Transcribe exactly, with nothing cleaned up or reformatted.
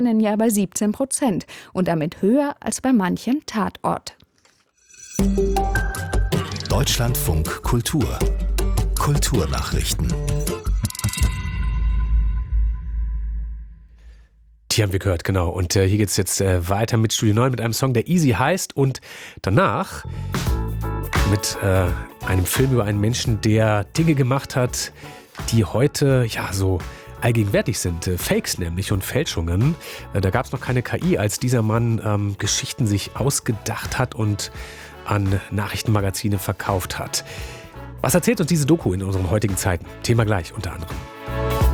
Jahr bei siebzehn Prozent und damit höher als bei manchem Tatort. Deutschlandfunk Kultur. Kulturnachrichten. Die haben wir gehört, genau. Und äh, hier geht es jetzt äh, weiter mit Studio neun mit einem Song, der Easy heißt. Und danach mit äh, einem Film über einen Menschen, der Dinge gemacht hat, die heute ja so allgegenwärtig sind. Äh, Fakes nämlich und Fälschungen. Äh, da gab es noch keine K I, als dieser Mann ähm, Geschichten sich ausgedacht hat und an Nachrichtenmagazine verkauft hat. Was erzählt uns diese Doku in unseren heutigen Zeiten? Thema gleich unter anderem.